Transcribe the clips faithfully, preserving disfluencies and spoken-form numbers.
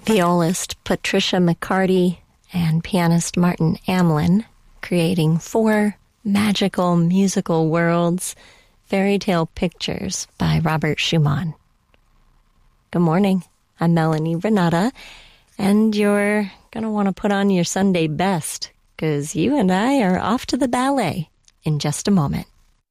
Violist Patricia McCarty and pianist Martin Amlin creating four magical musical worlds, Fairy Tale Pictures by Robert Schumann. Good morning. I'm Melanie Renata, and you're going to want to put on your Sunday best because you and I are off to the ballet in just a moment.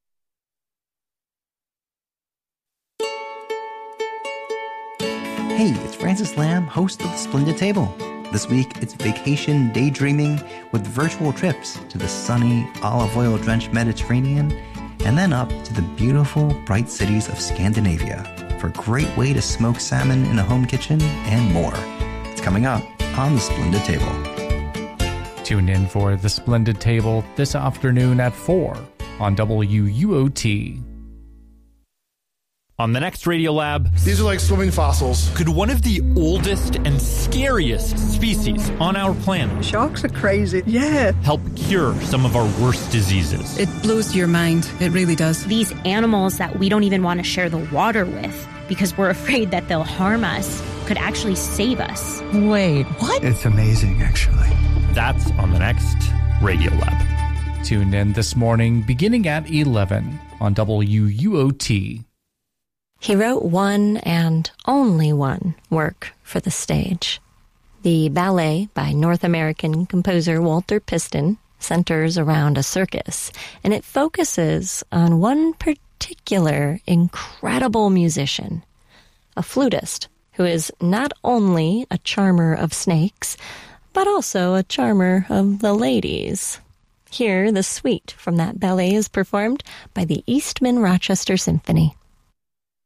Hey, it's Francis Lamb, host of The Splendid Table. This week, it's vacation daydreaming with virtual trips to the sunny, olive oil-drenched Mediterranean and then up to the beautiful, bright cities of Scandinavia for a great way to smoke salmon in a home kitchen and more. It's coming up on The Splendid Table. Tune in for The Splendid Table this afternoon at four on W U O T. On the next Radiolab, these are like swimming fossils. Could one of the oldest and scariest species on our planet, sharks are crazy, yeah, help cure some of our worst diseases? It blows your mind. It really does. These animals that we don't even want to share the water with because we're afraid that they'll harm us could actually save us. Wait, what? It's amazing, actually. That's on the next Radiolab. Tune in this morning beginning at eleven on W U O T. He wrote one and only one work for the stage. The ballet by North American composer Walter Piston centers around a circus, and it focuses on one particular incredible musician, a flutist who is not only a charmer of snakes, but also a charmer of the ladies. Here, the suite from that ballet is performed by the Eastman Rochester Symphony.